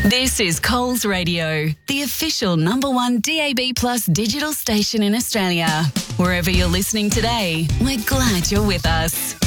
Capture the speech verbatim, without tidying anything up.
This is Coles Radio, the official number one D A B Plus digital station in Australia. Wherever you're listening today, we're glad you're with us.